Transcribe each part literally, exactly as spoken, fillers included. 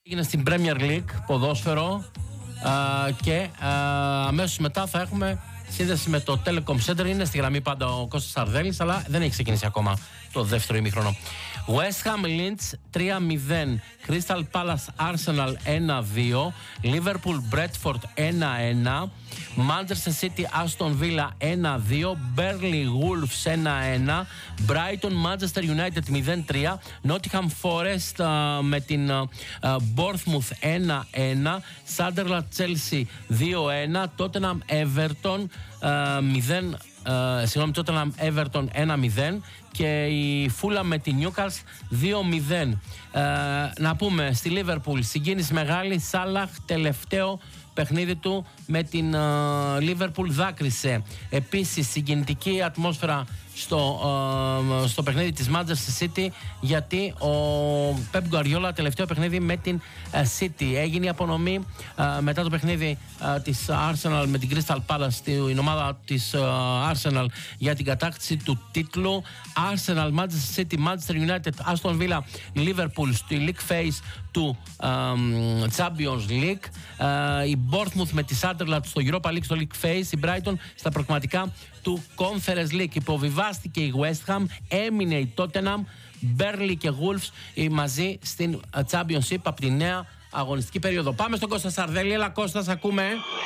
Είναι στην Premier League ποδόσφαιρο α, και α, αμέσως μετά θα έχουμε σύνδεση με το Telecom Center. Είναι στη γραμμή πάντα ο Κώστας Σαρδέλης, αλλά δεν έχει ξεκινήσει ακόμα το δεύτερο ημίχρονο. West Ham Leeds τρία μηδέν, Crystal Palace Arsenal ένα δύο, Liverpool Bradford ένα ένα, Manchester City Aston Villa ένα δύο, Burnley Wolves ένα ένα, Brighton Manchester United μηδέν τρία, Nottingham Forest uh, με την uh, Bournemouth ένα ένα, Sunderland Chelsea δύο ένα, Tottenham Everton uh, μηδέν, uh, συγγνώμη, Tottenham Everton ένα μηδέν και η Fulham με τη Newcastle δύο μηδέν. Uh, να πούμε στη Liverpool συγκίνηση μεγάλη, Σάλαχ τελευταίο παιχνίδι του με την uh, Liverpool δάκρυσε. Επίσης συγκινητική ατμόσφαιρα στο, uh, στο παιχνίδι της Manchester City, γιατί ο Pep Guardiola τελευταίο παιχνίδι με την uh, City έγινε η απονομή uh, μετά το παιχνίδι uh, της Arsenal με την Crystal Palace, την ομάδα της uh, Arsenal για την κατάκτηση του τίτλου. Arsenal, Manchester City, Manchester United, Aston Villa, Liverpool στη League Phase του um, Champions League, uh, η Bournemouth με τη Sunderland στο Europa League, στο League Phase, η Brighton στα προκριματικά του Conference League. Υποβιβάστηκε η West Ham, έμεινε η Tottenham, Burnley και Wolves μαζί στην Championship από τη νέα αγωνιστική περίοδο. Πάμε στον Κώστα Σαρδέλη. Έλα Κώστα, σ' ακούμε.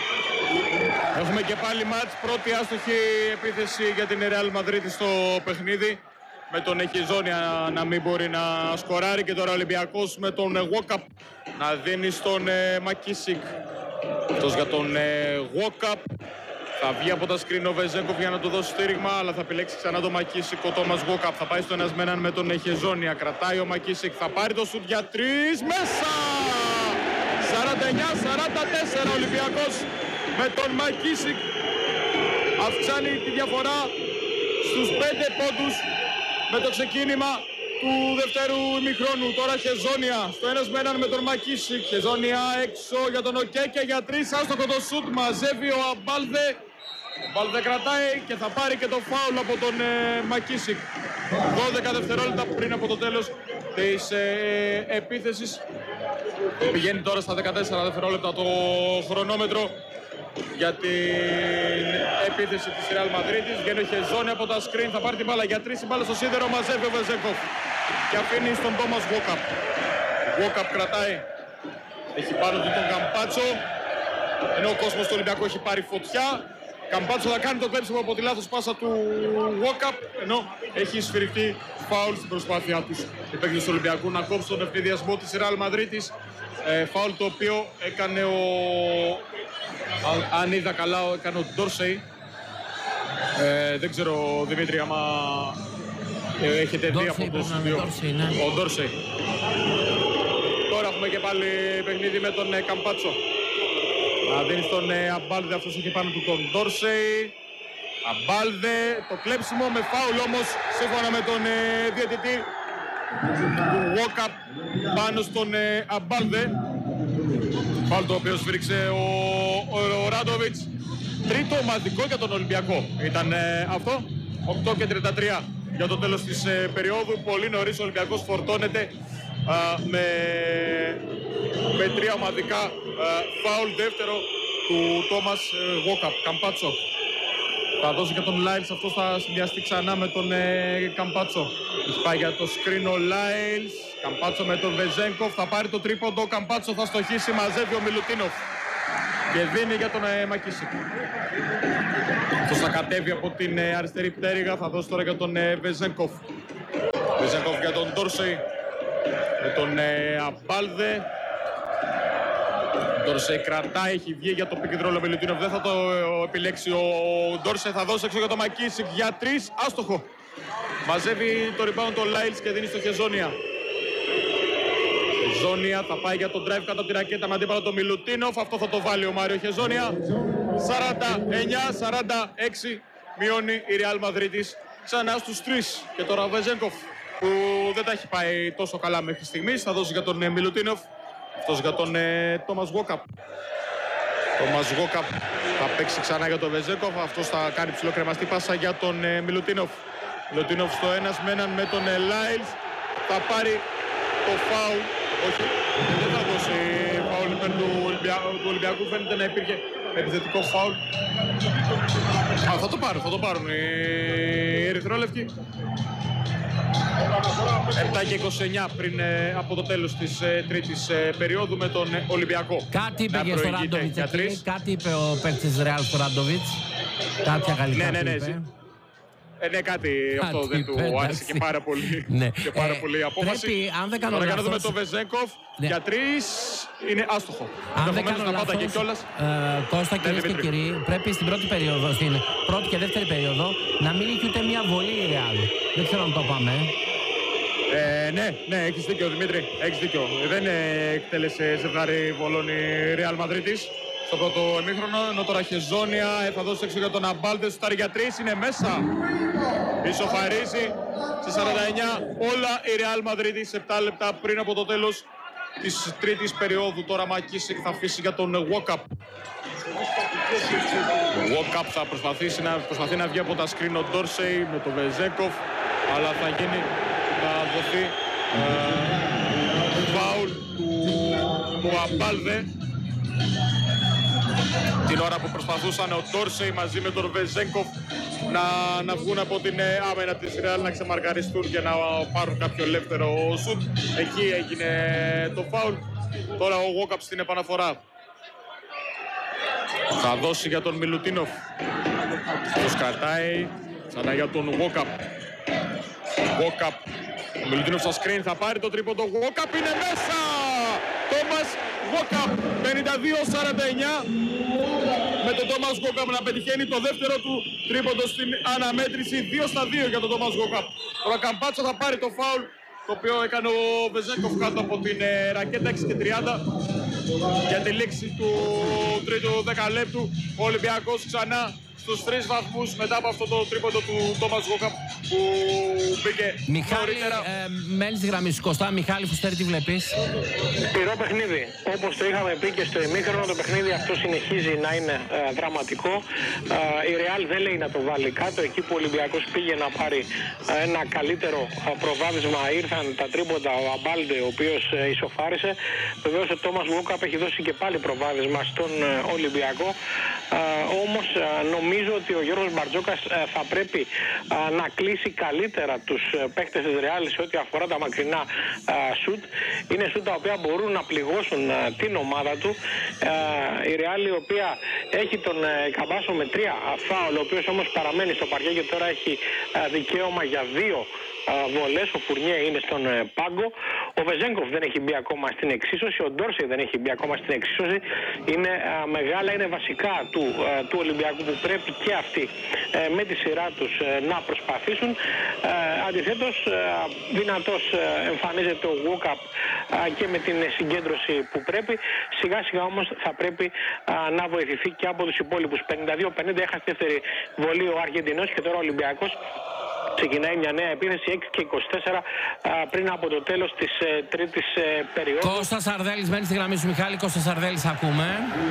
Έχουμε και πάλι μάτς, πρώτη άστοχη επίθεση για την Real Madrid στο παιχνίδι, με τον Εχιζόνια να μην μπορεί να σκοράρει, και τώρα ο Ολυμπιακός με τον Walkup να δίνει στον ε, Μακίσικ. Αυτός για τον ε, Walkup. Θα βγει από τα σκριν ο Βεζέγκοφ για να του δώσει στήριγμα, αλλά θα επιλέξει ξανά τον Μακίσικ ο Τόμας Walkup. Θα πάει στο ένας με έναν με τον Εχιζόνια. Κρατάει ο Μακίσικ, θα πάρει το σουτ για τρεις, μέσα! σαράντα εννιά σαράντα τέσσερα Ολυμπιακός με τον Μακίσικ. Αυξάνει τη διαφορά στους πέντε πόντους με το ξεκίνημα του δευτέρου ημιχρόνου. Τώρα Χεζόνια στο ένας με έναν με τον Μακίσικ. Χεζόνια έξω για τον Οκέκε για τρεις. Άστοχο το σουτ, μαζεύει ο Αμπάλδε. Ο Αμπάλδε κρατάει και θα πάρει και το φάουλ από τον ε, Μακίσικ. δώδεκα δευτερόλεπτα πριν από το τέλος της ε, επίθεσης. Πηγαίνει τώρα στα δεκατέσσερα δευτερόλεπτα το χρονόμετρο για την επίθεση της Real Madrid. Βγαίνει ο Χεζόνι από τα screen, θα πάρει την μπάλα για τρεις, η μπάλα στο σίδερο, μαζεύει ο Βεζέγκοφ και αφήνει στον Τόμας Walkup. Walkup κρατάει, έχει πάνω του τον Καμπάτσο, ενώ ο κόσμος του Ολυμπιακού έχει πάρει φωτιά. Καμπάτσο θα κάνει το κλέψιμο από τη λάθος πάσα του Walkup, ενώ έχει σφυριχτεί φάουλ στην προσπάθειά τους οι παίκτες του Ολυμπιακού να κόψουν τον ευνηδιασμό της Real Madrid. Ε, φάουλ το οποίο έκανε ο... Αν είδα καλά, έκανε ο Ντόρσεϊ. Ε, δεν ξέρω, Δημήτρη, άμα ε, έχετε δει από το στούντιο. Ναι. Ο Ντόρσεϊ. Τώρα έχουμε και πάλι παιχνίδι με τον ε, Καμπάτσο. Να δίνει στον ε, Αμπάλδε, αυτός έχει πάνω του τον Ντόρσεϊ. Αμπάλδε, το κλέψιμο με φάουλ όμως, σύμφωνα με τον ε, διαιτητή του Walkup πάνω στον ε, Αμπάλδε. Φάουλ το οποίο σφίριξε ο, ο, ο Ράντοβιτς. Τρίτο ομαδικό για τον Ολυμπιακό ήταν ε, αυτό. οκτώ και τριάντα τρία για το τέλος της ε, περίοδου. Πολύ νωρίς ο Ολυμπιακός φορτώνεται α, με, με τρία ομαδικά α, φάουλ. Δεύτερο του Τόμας Walkup. Καμπάτσο θα δώσει και τον Λάιλς, αυτός θα συνδυαστεί ξανά με τον ε, Καμπάτσο. Έχει πάει για το screen ο Λάιλς. Καμπάτσο με τον Βεζέγκοφ, θα πάρει το τρίποντο. Καμπάτσο θα στοχίσει, μαζεύει ο Μιλουτίνοφ και δίνει για τον ε, Μακίσικ. Αυτός θα κατέβει από την ε, αριστερή πτέρυγα, θα δώσει τώρα για τον ε, Βεζέγκοφ. Βεζέγκοφ για τον Ντόρσεϊ, με τον ε, Αμπάλδε. Ντόρσεϊ κρατάει, έχει βγει για το πικεντρόλο Μιλουτίνοφ, δεν θα το ε, επιλέξει ο Ντόρσεϊ, θα δώσει έξω για τον Μακίσικ για τρεις, άστοχο. Μαζεύει το rebound τον Λάιλς και δίνει στο Χεζόνια. Χεζόνια θα πάει για τον drive κάτω από τη ρακέτα με αντίπαλο τον Μιλουτίνοφ. Αυτό θα το βάλει ο Μάριο Χεζόνια. σαράντα εννιά σαράντα έξι μειώνει η Real Madrid ξανά στους τρεις. Και τώρα ο Βεζέγκοφ που δεν τα έχει πάει τόσο καλά μέχρι στιγμής θα δώσει για τον Μιλουτίνοφ. Αυτός για τον Τόμας Walkup. Τόμας Walkup θα παίξει ξανά για τον Βεζέγκοφ. Αυτός θα κάνει ψηλοκρεμαστή πάσα για τον Μιλουτίνοφ. Μιλουτίνοφ στο ένας με έναν με τον Λάιλς. Θα πάρει το φάουλ. Όχι, δεν θα δώσει φάουλ υπέρ του, Ολυμπια... του Ολυμπιακού. Φαίνεται να υπήρχε επιθετικό φάουλ. Α, θα το πάρουν, θα το πάρουν οι ερυθρόλευκοι. επτά και είκοσι εννιά πριν ε, από το τέλος της ε, τρίτης ε, περίοδου με τον ε, Ολυμπιακό. Κάτι είπε και στο Ράντοβιτς εκεί, κάτι είπε ο παίκτης Ρεάλ στο Ράντοβιτς. Κάποια καλύτερα ναι, ναι, ναι, είπε. Ε, ναι, κάτι, κάτι αυτό δεν του εντάξει. Άρεσε και πάρα πολύ, ναι. και πάρα ε, πολύ η απόφαση. Πρέπει, αν δεν κάνω Τώρα λάθος... να δούμε το Βεζέγκοφ ναι. για τρεις είναι άστοχο. Αν δεν κάνω λάθος, ε, Κώστα, κυρίες και κύριοι, πρέπει στην πρώτη περίοδο, στην πρώτη και δεύτερη περίοδο, να μην είχε ούτε μία βολή η Ρεάλ. Δεν ξέρω αν το πάμε. Ε, ναι, ναι, έχεις δίκιο Δημήτρη, έχεις δίκιο. Δεν εκτέλεσε ζευγάρι βολών η Real Madrid στο πρώτο εμίχρονο, ενώ τώρα Χεζόνια θα δώσει έξω για τον Αμπάλτε, στο για τρεις, είναι μέσα. Ισοφαρίζει στις σαράντα εννιά όλα η Real Madrid, επτά λεπτά πριν από το τέλος της τρίτης περίοδου. Τώρα Μακίσικ θα αφήσει για τον Walkup. Ο Walkup θα προσπαθήσει να, προσπαθεί να βγει από τα screen ο Ντόρσεϊ με τον Βεζέκοφ, αλλά θα γίνει, θα δοθεί φάουλ του, του Αμπάλδε. Την ώρα που προσπαθούσαν ο Ντόρσεϊ μαζί με τον Βεζέγκοφ να, να βγουν από την άμενα της Real, να ξεμαρκαριστούν και να πάρουν κάποιο ελεύθερο σουτ. Εκεί έγινε το φάουλ. Τώρα ο Walkup στην επαναφορά θα δώσει για τον Μιλουτίνοφ. Το σκαρτάει ξανά για τον Walkup. Walkup. Ο Μιλουτίνοφ στα screen θα πάρει το τρίποντο. Walkup είναι μέσα! Τόμας Walkup πενήντα δύο σαράντα εννιά με τον Τόμας Walkup να πετυχαίνει το δεύτερο του τρίποντο στην αναμέτρηση. Δύο στα δύο για τον Τόμας Walkup. Ο Καμπάτσο θα πάρει το φάουλ το οποίο έκανε ο Βεζέγκοφ κάτω από την ε, ρακέτα. Έξι και τριάντα για τη λήξη του τρίτου δεκαλέπτου. Ο Ολυμπιακός ξανά στους τρεις βαθμούς μετά από αυτό το τρίποντο του Τόμας Walkup που μπήκε Μιχάλη, ε, μένεις στη γραμμή σου Κωστά. Μιχάλη Φουστέρη, τι βλέπεις? Πυρό παιχνίδι. Όπως το είχαμε πει και στο ημίχρονο, το παιχνίδι αυτό συνεχίζει να είναι ε, δραματικό. Ε, η Real δεν λέει να το βάλει κάτω. Εκεί που ο Ολυμπιακός πήγε να πάρει ε, ένα καλύτερο ε, προβάδισμα, ήρθαν τα τρίποντα, ο Αμπάλντε, ο οποίος ε, ισοφάρισε. Βεβαίως ο Τόμας Walkup έχει δώσει και πάλι προβάδισμα στον ε, Ολυμπιακό. Ε, όμως ε, νομίζω ότι ο Γιώργος Μπαρτζόκας ε, θα πρέπει ε, να κλείσει καλύτερα τους ε, παίκτες της Real σε ό,τι αφορά τα μακρινά ε, σουτ. Είναι σουτ τα οποία μπορούν να πληγώσουν ε, την ομάδα του. Ε, η Real, η οποία έχει τον ε, Καμπάσο με τρία φάουλ, ο οποίος όμως παραμένει στο παρκέ και τώρα έχει ε, δικαίωμα για δύο βολές. Ο Φουρνιέ είναι στον ε, πάγκο. Ο Βεζέγκοφ δεν έχει μπει ακόμα στην εξίσωση. Ο Ντόρσεϊ δεν έχει μπει ακόμα στην εξίσωση. Είναι α, μεγάλα, είναι βασικά του, α, του Ολυμπιακού που πρέπει και αυτοί ε, με τη σειρά τους ε, να προσπαθήσουν. Ε, αντιθέτως, ε, δυνατός ε, εμφανίζεται ο Walkup και με την συγκέντρωση που πρέπει. Σιγά σιγά όμως θα πρέπει α, να βοηθηθεί και από τους υπόλοιπους. πενήντα δύο πενήντα έχασε δεύτερη βολή ο Αργεντινός και τώρα ο Ολυμπιακός ξεκινάει μια νέα επίθεση. Έξι και είκοσι τέσσερα α, πριν από το τέλος της ε, τρίτης ε, περίοδου. Κώστα Σαρδέλης, μένει στη γραμμή σου Μιχάλη. Κώστα Σαρδέλης, ακούμε.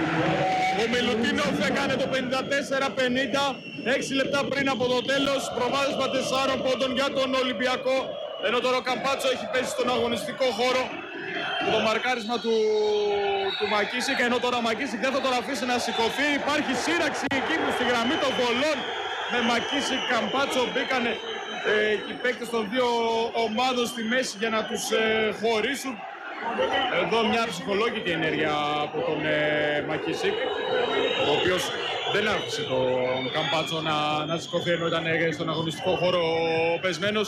Ο Μιλουτίνοφ έκανε το πενήντα τέσσερα πενήντα, έξι λεπτά πριν από το τέλος. Προβάδισμα τεσσάρων πόντων για τον Ολυμπιακό. Ενώ τώρα ο Καμπάτσο έχει πέσει στον αγωνιστικό χώρο με το μαρκάρισμα του, του Μακίσικ. Ενώ τώρα ο Μακίσικ δεν θα τον αφήσει να σηκωθεί. Υπάρχει σύραξη εκεί στη γραμμή των βολών με Μακίσικ, Καμπάτσο. Μπήκανε ε, οι παίκτες των δύο ομάδων στη μέση για να τους ε, χωρίσουν. Εδώ μια ψυχολόγητη ενέργεια από τον ε, Μακίσικ, ο οποίος δεν άφησε τον Καμπάτσο να, να σηκωθεί ενώ ήταν ε, στον αγωνιστικό χώρο πεσμένος.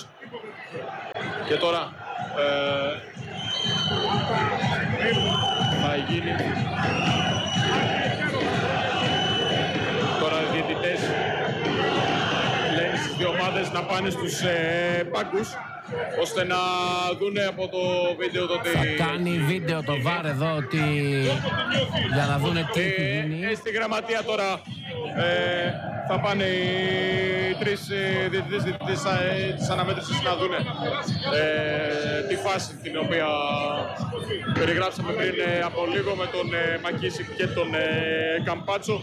Και τώρα ε, θα γίνει τώρα οι διαιτητές λένε στις δύο ομάδες να πάνε στους ε, πάγκους ώστε να δούνε από το βίντεο το ότι... Θα κάνει βίντεο το βάρ εδώ ότι... για να δούνε τι έχει γίνει. Ε, στη γραμματεία τώρα ε, θα πάνε οι τρεις ε, διαιτητές της, ε, της αναμέτρησης να δούνε ε, τη φάση την οποία περιγράψαμε πριν ε, από λίγο με τον ε, Μακίσικ και τον ε, Καμπάτσο.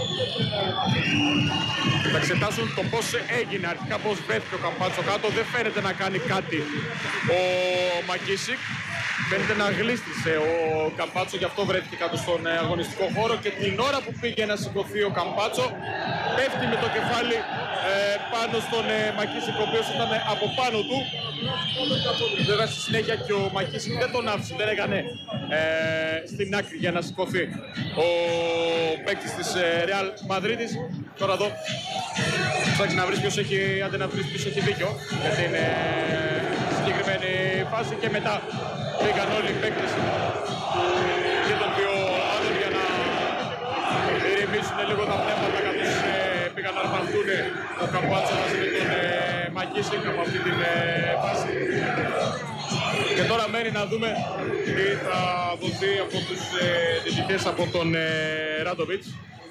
Θα εξετάσουν το πώς έγινε αρχικά, πώς βρέθηκε ο Καμπάτσο κάτω. Δεν φαίνεται να κάνει κάτι ο Μακίσικ. φαίνεται να γλίστρισε ο Καμπάτσο, γι' αυτό βρέθηκε κάτω στον αγωνιστικό χώρο και την ώρα που πήγε να σηκωθεί ο Καμπάτσο πέφτει με το κεφάλι ε, πάνω στον ε, Μακίσικ, ο οποίος ήταν από πάνω του. Βέβαια στη συνέχεια και ο Μακίσικ δεν τον άφησε, δεν έκανε ε, στην άκρη για να σηκωθεί ο παίκτης της ε, Real Madridis. Τώρα εδώ ψάξει να βρει ποιος έχει, άντε να βρει ποιος έχει δίκιο για την ε, συγκεκριμένη φάση και μετά πήγαν όλοι οι παίκτες και των δύο άλλων για να ηρεμήσουν λίγο τα πνεύματα καθώς ε, πήγαν να αρπαχτούν ο Καμπάτσο μαζί με τον ε, Μακίσικ από αυτή την ε, φάση. Και τώρα μένει να δούμε τι θα δοθεί από τους ε, δυτικές από τον ε, Ράντοβιτς.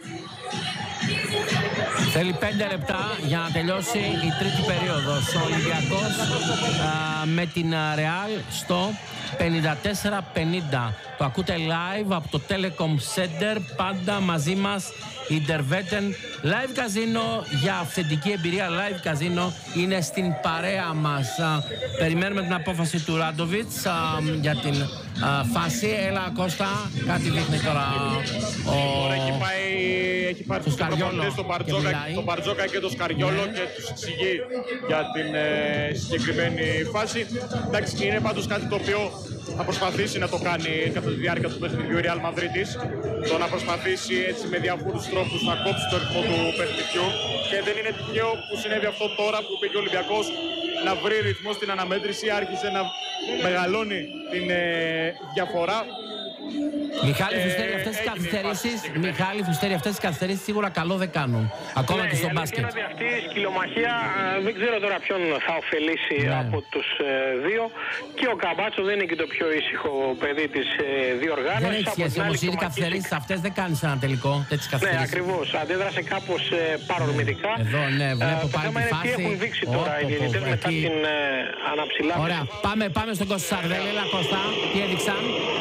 Θέλει πέντε λεπτά για να τελειώσει η τρίτη περίοδος. Ο Ολυμπιακός α, με την Real στο πενήντα τέσσερα πενήντα. Το ακούτε live από το Telecom Center. Πάντα μαζί μας Interveten Live Casino για αυθεντική εμπειρία. Live Casino είναι στην παρέα μας. Α, περιμένουμε την απόφαση του Ράντοβιτς α, για την α, φάση. Έλα Κώστα, κάτι δείχνει τώρα ο... Έχει πάει, έχει πάρει τους προπονητές τον Μπαρτζόκα και, τον Μπαρτζόκα και τον Σκαριόλο ναι. και τους εξηγεί για την ε, συγκεκριμένη φάση. Εντάξει, είναι πάντως κάτι το οποίο θα προσπαθήσει να το κάνει κατά τη διάρκεια του παιχνιδιού η Real Madridis. Το να προσπαθήσει έτσι με διαφόρους τρόπους να κόψει το ρυθμό του παιχνιδιού. Και δεν είναι τυχαίο που συνέβη αυτό τώρα που πήγε ο Ολυμπιακός να βρει ρυθμό στην αναμέτρηση. Άρχισε να μεγαλώνει την ε, διαφορά. Μιχάλη Φουστέρη, αυτές τις καθυστερήσεις, Μιχάλη Φουστέρη, αυτές τις καθυστερήσεις σίγουρα καλό δεν κάνουν. Ακόμα ναι, και στο μπάσκετ. Ναι, αυτή η σκυλομαχία δεν ξέρω τώρα ποιον θα ωφελήσει ναι. από τους ε, δύο. Και ο Καμπάτσο δεν είναι και το πιο ήσυχο παιδί της ε, διοργάνωσης. Δεν έχει σχέση όμως, οι καθυστερήσεις αυτές δεν κάνεις ένα τελικό. Ναι, ακριβώς. Αντέδρασε κάπως ε, παρορμητικά. Εδώ, ναι, βλέπω ε, πάλι τη φάση. Τι έχουν δείξει oh, τώρα oh, οι διαιτητές oh, μετά εκεί... την ε, αναψηλάφιση. Ωραία, πάμε, πάμε στον Κώστα Σαρδέλη. Έλα Κώστα, τι έδειξαν.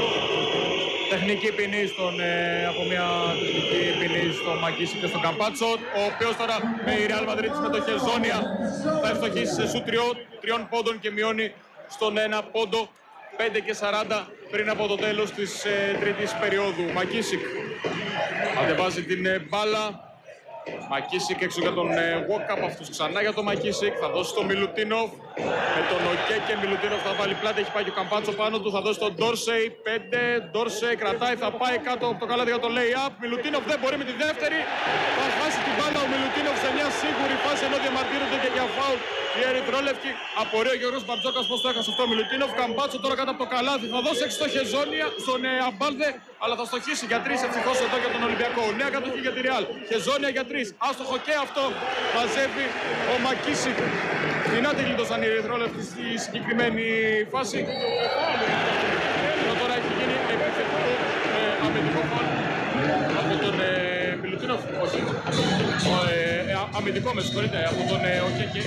Τεχνική ποινή στον, ε, από μια τεχνική ποινή στον Μακίσικ και στον Καμπάτσο, ο οποίος τώρα με η Real Madrid με το Χεζόνια θα ευστοχίσει σε σου τριών, τριών πόντων και μειώνει στον ένα πόντο, πέντε και σαράντα πριν από το τέλος της ε, τρίτης περίοδου. Μακίσικ αντεβάζει την ε, μπάλα. Μακίσικ έξω για τον ε, walk-up, αυτός ξανά για τον Μακίσικ, θα δώσει τον Μιλουτίνοφ με τον ΟΚΕ και Μιλουτίνοφ θα βάλει πλάτη, έχει πάει και ο Καμπάτσο πάνω του, θα δώσει τον Ντόρσεϊ, πέντε, Ντόρσεϊ κρατάει, θα πάει κάτω από το καλάθι για το lay-up, Μιλουτίνοφ δεν μπορεί με τη δεύτερη, θα χάσει την μπάλα ο Μιλουτίνοφ σε μια σίγουρη φάση ενώ διαμαρτύρονται και για φάουλ οι ερυθρόλευκοι. Απορρέει ο Γιώργος Μπαρτζόκας πως το έχασε αυτό ο Μιλουτίνοφ, Καμπάτσο τώρα κάτω από το καλάθι, θα δώσει έξω στο Χεζόνια, στον ε, Αμπάλδε, αλλά θα στοχίσει για τρεις ευτυχώς εδώ για τον Ολυμπιακό. Νέα κατοχή για τη Real, Χεζόνια για τρεις, άστοχο και αυτό, μαζεύει ο Μακίσικ. Την άτεγλιτωσαν οι ερυθρόλευκοι στη συγκεκριμένη φάση. Ενώ τώρα έχει γίνει επιθετικό ε, αμυντικό φάουλ από τον ε, Μιλουτίνοφ, όχι, ε, ε, αμυντικό με συγχωρείτε, από τον ε, Οκέκε.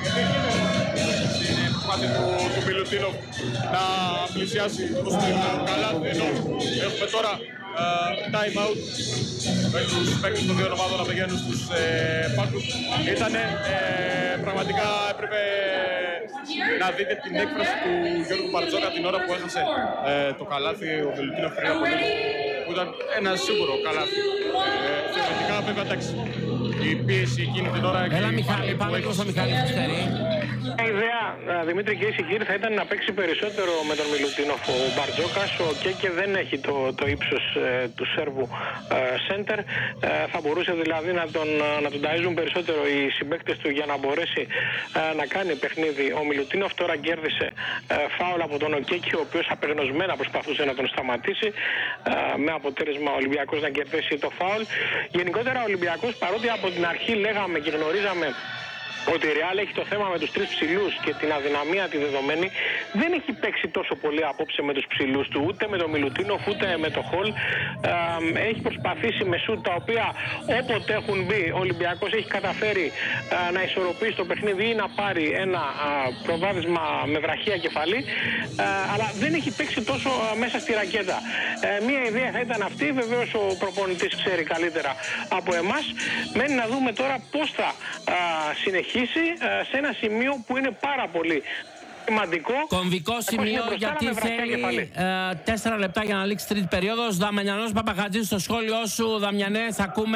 Είναι προσπάθεια του, του Μιλουτίνοφ να πλησιάσει προς το καλάθι, ενώ έχουμε τώρα uh, time out με τους παίκτες των δύο ομάδων να πηγαίνουν στους ε, πάγκους. Ήτανε ε, πραγματικά έπρεπε να δείτε την έκφραση του Γιώργου Μπαρτζόκα την ώρα που έχασε ε, το καλάθι ο Μιλουτίνοφ πριν από λίγο, που ήταν ένα σίγουρο καλάθι. Ε, θεωρητικά βέβαια εντάξει, η πίεση εκείνη την ώρα... Έλα Μιχάλη, πάμε προς το Μιχάλη Φουστέρη. Η ιδέα, Δημήτρη και ήσυχη, θα ήταν να παίξει περισσότερο με τον Μιλουτίνοφ ο Μπαρτζόκας. Ο Κέκε δεν έχει το, το ύψος ε, του Σέρβου σέντερ. Ε, ε, θα μπορούσε δηλαδή να τον, να τον ταΐζουν περισσότερο οι συμπαίκτες του για να μπορέσει ε, να κάνει παιχνίδι. Ο Μιλουτίνοφ τώρα κέρδισε ε, φάουλ από τον Οκέκη, ο οποίος απεγνωσμένα προσπαθούσε να τον σταματήσει, ε, με αποτέλεσμα ο Ολυμπιακός να κερδίσει το φάουλ. Γενικότερα ο Ολυμπιακός, παρότι από την αρχή λέγαμε και γνωρίζαμε ότι η Real έχει το θέμα με τους τρεις ψηλούς και την αδυναμία τη δεδομένη, δεν έχει παίξει τόσο πολύ απόψε με τους ψηλούς του, ούτε με τον Μιλουτίνοφ ούτε με το Χολ. Ε, έχει προσπαθήσει με σουτ τα οποία όποτε έχουν μπει ο Ολυμπιακός έχει καταφέρει ε, να ισορροπήσει το παιχνίδι ή να πάρει ένα ε, προβάδισμα με βραχία κεφαλή, ε, αλλά δεν έχει παίξει τόσο ε, μέσα στη ρακέτα. Ε, μία ιδέα θα ήταν αυτή, βεβαίως ο προπονητής ξέρει καλύτερα από εμάς. Μένει να δούμε τώρα πώς θα ε, συνεχίσει σε ένα σημείο που είναι πάρα πολύ σημαντικό. Κομβικό σημείο γιατί θέλει ε, τέσσερα λεπτά για να λήξει τρίτη περίοδος. Δαμιανός Παπαχατζής, στο σχόλιο σου, Δαμιανέ, θα ακούμε.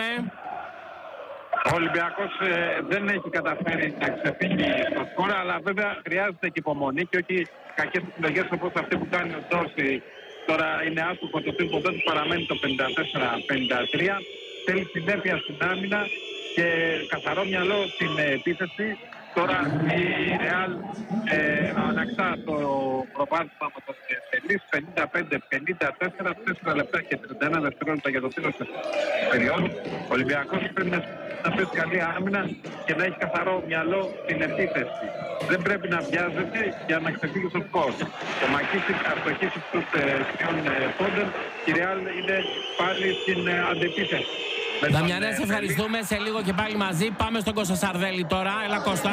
Ο Ολυμπιακός ε, δεν έχει καταφέρει να ξεφύγει στο σκορ, αλλά βέβαια χρειάζεται και υπομονή και όχι κακές επιλογές όπως αυτή που κάνει ο Ντόρση. Τώρα είναι άστοχο το τρίποντο, δεν του παραμένει το πενήντα τέσσερα πενήντα τρία. Θέλει συνέπεια στην άμυνα και καθαρό μυαλό στην επίθεση. Τώρα η Ρεάλ ε, ανακτά το προβάδισμα με τον Σελής πενήντα πέντε πενήντα τέσσερα, τέσσερα λεπτά και τριάντα ένα δευτερόλεπτα για το τέλος της περίοδου. Ο Ολυμπιακός πρέπει να, να παίζει καλή άμυνα και να έχει καθαρό μυαλό στην επίθεση. Δεν πρέπει να βιάζεται για να ξεφύγει στο σκορ. Το Μακίσικ αστοχήσει στους τριών πόντων και η Ρεάλ είναι πάλι στην αντεπίθεση. Δαμιανέ, σε ευχαριστούμε. Σε λίγο και πάλι μαζί. Πάμε στον Κώστα Σαρδέλη τώρα. Έλα, Κώστα.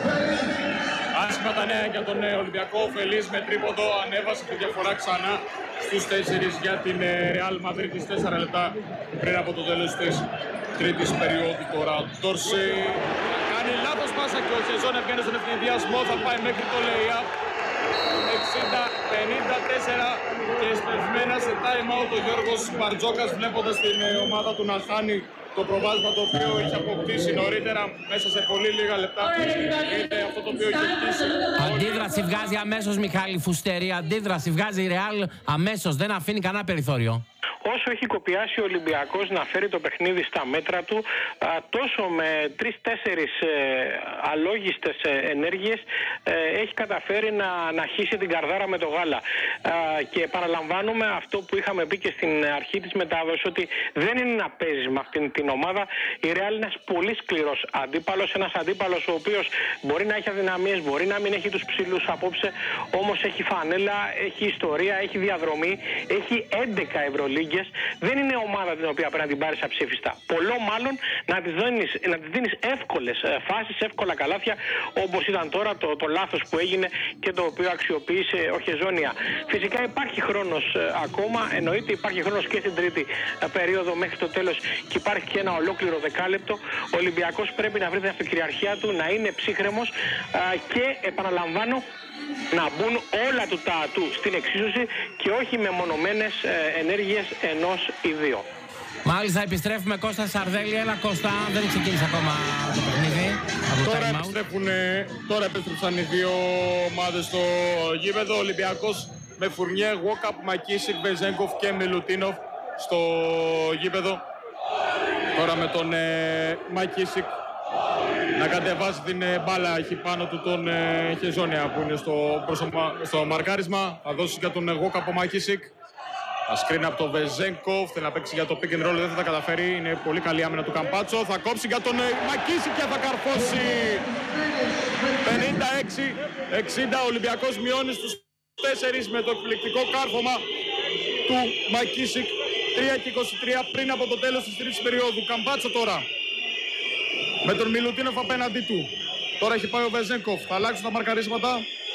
Άσχημα τα νέα για τον Ολυμπιακό. Φελής με τρίποντο ανέβασε τη διαφορά ξανά στους τέσσερις για την Real Madrid. Τέσσερα λεπτά πριν από το τέλος της τρίτης περίοδου. Τώρα Ντόρση κάνει λάθος πάσα και ο Χεζόν βγαίνει στον ευθυνδιασμό. Θα πάει μέχρι το lay-up. εξήντα πενήντα τέσσερα και σπευμένα σε time out ο Γιώργος Μπαρτζόκας, βλέποντας την ομάδα του να χάνει το προβάδισμα το οποίο είχε αποκτήσει νωρίτερα μέσα σε πολύ λίγα λεπτά. Είναι αυτό το οποίο έχει χτίσει. Αντίδραση βγάζει αμέσως Μιχάλη Φουστέρη. Αντίδραση βγάζει η Ρεάλ αμέσως. Δεν αφήνει κανένα περιθώριο. Όσο έχει κοπιάσει ο Ολυμπιακός να φέρει το παιχνίδι στα μέτρα του, τόσο με τρεις-τέσσερις αλόγιστες ενέργειες έχει καταφέρει να, να χύσει την καρδάρα με το γάλα. Και επαναλαμβάνουμε αυτό που είχαμε πει και στην αρχή της μετάδοσης, ότι δεν είναι να παίζεις με αυτήν την ομάδα. Η Real είναι ένας πολύ σκληρός αντίπαλος, ένας αντίπαλος ο οποίος μπορεί να έχει αδυναμίες, μπορεί να μην έχει τους ψηλούς απόψε, όμως έχει φανέλα, έχει ιστορία, έχει διαδρομή, έχει έντεκα Ευρωλίγκες. Δεν είναι ομάδα την οποία πρέπει να την πάρεις αψήφιστα. Πολλό μάλλον να της δίνεις, να της δίνεις εύκολες φάσεις, εύκολα καλάθια, όπως ήταν τώρα το, το λάθος που έγινε και το οποίο αξιοποίησε ο Χεζόνια. Φυσικά υπάρχει χρόνος ακόμα, εννοείται υπάρχει χρόνος και στην τρίτη περίοδο μέχρι το τέλος και υπάρχει και ένα ολόκληρο δεκάλεπτο. Ο Ολυμπιακός πρέπει να βρει την αυτοκυριαρχία του, να είναι ψύχρεμος και επαναλαμβάνω, να μπουν όλα του τα του στην εξίσωση και όχι με μονομένες ε, ενέργειες ενός ή δύο. Μάλιστα, επιστρέφουμε Κώστα Σαρδέλη. Έλα Κώστα, δεν ξεκίνησε ακόμα το παιχνίδι. Τώρα, επιστρέφουν, τώρα επέστρεψαν οι δύο ομάδες στο γήπεδο. Ο Ολυμπιακός με Φουρνιέ, Γουόκαπ, Μακίσικ, Βεζέγκοφ και Μιλουτίνοφ στο γήπεδο. Τώρα με τον ε, Μακίσικ να κατεβάσει την ε, μπάλα, έχει πάνω του τον ε, Χεζόνια που είναι στο, προσωμα, στο μαρκάρισμα. Θα δώσει για τον Γουόκαπ ο Μακίσικ. Θα σκρίνει από τον Βεζέγκοφ, θέλει να παίξει για το pick and roll, δεν θα τα καταφέρει. Είναι πολύ καλή άμυνα του Καμπάτσο. Θα κόψει για τον Μακίσικ και θα καρφώσει. πενήντα έξι εξήντα, ο Ολυμπιακός μειώνει στους τέσσερις με το εκπληκτικό κάρφωμα του Μακίσικ. τρία και είκοσι τρία πριν από το τέλος της τρίτης περίοδου. Καμπάτσο τώρα με τον Μιλουτίνοφ απέναντί του. Τώρα έχει πάει ο Βεζέγκοφ, θα αλλάξουν τα μαρκαρίσματα.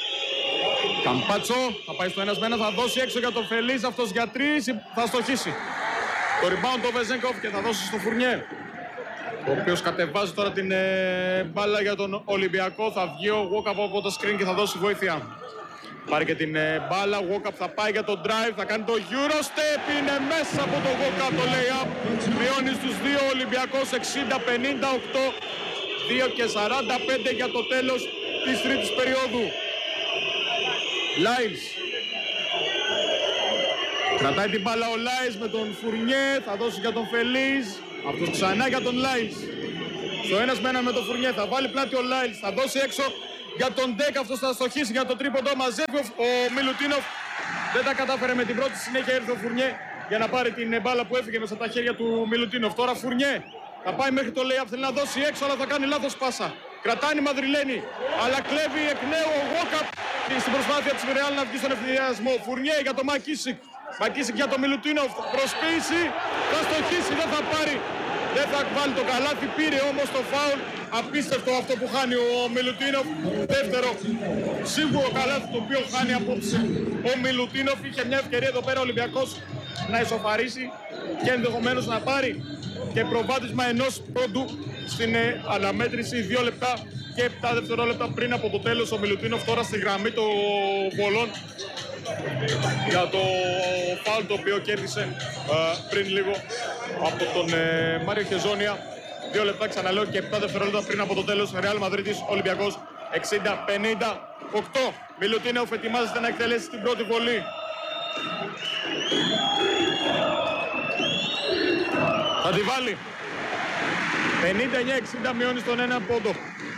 Καμπάτσο θα πάει στο ένας με ένα, θα δώσει έξω για τον Φελής, αυτός για τρεις, θα στοχίσει. Το rebound το Βεζέγκοφ και θα δώσει στο Φουρνιέ, ο οποίος κατεβάζει τώρα την ε, μπάλα για τον Ολυμπιακό. Θα βγει ο Γουόκαπ από το screen και θα δώσει βοήθεια. Πάρει και την ε, μπάλα, ο Γουόκαπ θα πάει για τον drive, θα κάνει το Eurostep, είναι μέσα από το Γουόκαπ το lay-up. Μειώνει στους δύο ο Ολυμπιακός εξήντα πενήντα οκτώ, δύο και σαράντα πέντε για το τέλος της τρίτης περίοδου. Λάιλς. Κρατάει την μπάλα ο Λάιλς με τον Φουρνιέ, θα δώσει για τον Φελής. Αυτός ξανά για τον Λάιλς. Στο ένας με ένα με τον Φουρνιέ, θα βάλει πλάτη ο Λάιλς, θα δώσει έξω για τον Ντεκ, αυτός θα στοχίσει για το τρίποντο. Μαζεύει ο Μιλουτίνοφ, δεν τα κατάφερε με την πρώτη συνέχεια, ήρθε ο Φουρνιέ για να πάρει την μπάλα που έφυγε μέσα από τα χέρια του Μιλουτίνοφ. Τώρα Φουρνιέ θα πάει μέχρι το lay-up, θέλει να δώσει έξω αλλά θα κάνει λάθος πάσα. Κρατάνει Μαδριλένη, αλλά κλέβει εκ νέου ο Γουόκαπ στην προσπάθεια της Ρεάλ να βγει στον ευθυνδιασμό. Φουρνιέ για τον Μακίσικ, Μακίσικ για τον Μιλουτίνοφ, προσποίηση, θα στοχίσει, δεν θα πάρει, δεν θα βάλει το καλάθι, πήρε όμως το φάουλ. Απίστευτο αυτό που χάνει ο Μιλουτίνοφ. Δεύτερο σίγουρο καλάθι το οποίο χάνει απόψε ο Μιλουτίνοφ. Είχε μια ευκαιρία εδώ πέρα ο Ολυμπιακός να ισοφαρίσει. και ενδεχομένως να πάρει και προβάδισμα ενός πόντου στην ε, αναμέτρηση. Δύο λεπτά και επτά δευτερόλεπτα πριν από το τέλος. Ο Μιλουτίνοφ τώρα στη γραμμή των βολών για το φάουλ το οποίο κέρδισε ε, πριν λίγο από τον ε, Μάριο Χεζόνια. Δύο λεπτά ξαναλέω και επτά δευτερόλεπτα πριν από το τέλος. Ρεάλ Μαδρίτης Ολυμπιακός εξήντα πενήντα οκτώ. Μιλουτίνοφ ετοιμάζεται να εκτελέσει την πρώτη βολή. Θα τη βάλει. πενήντα εννιά εξήντα μειώνει στον ένα πόντο.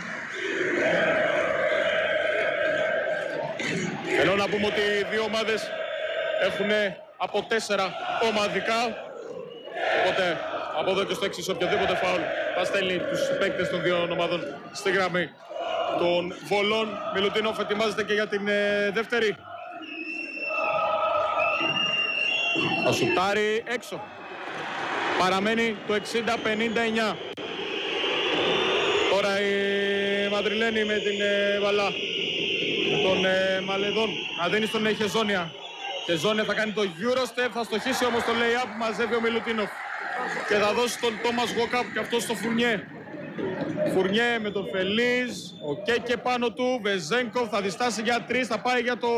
Θέλω να πούμε ότι οι δύο ομάδες έχουν από τέσσερα ομαδικά. Οπότε από εδώ και στο έξι οποιοδήποτε φάουλ θα στέλνει τους παίκτες των δύο ομάδων στη γραμμή των βολών. Μιλουτίνοφ ετοιμάζεται και για την ε, δεύτερη. Θα σουτάρει έξω. Παραμένει το εξήντα πενήντα εννιά. Τώρα οι Μαδριλένοι με την ε, βαλά των ε, Μαλεδών να δίνει στον ε, Χεζόνια. Χεζόνια θα κάνει το Eurostep, θα στοχίσει όμως το lay-up που μαζεύει ο Μιλουτίνοφ και θα δώσει τον Τόμας Γουόκαπ και αυτό στο Φουρνιέ. Φουρνιέ με τον Φελίζ, ο Κέκε πάνω του, Βεζένκοφ θα διστάσει για τρεις, θα πάει για το